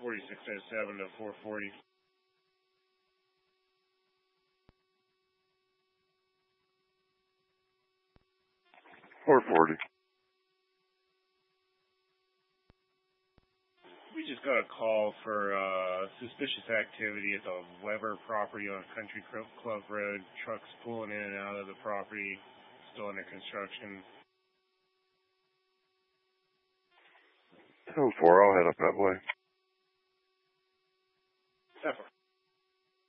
4607 to 440. 440. We just got a call for suspicious activity at the Weber property on Country Club Road. Trucks pulling in and out of the property, still under construction. 10-4, I'll head up that way. 10-4.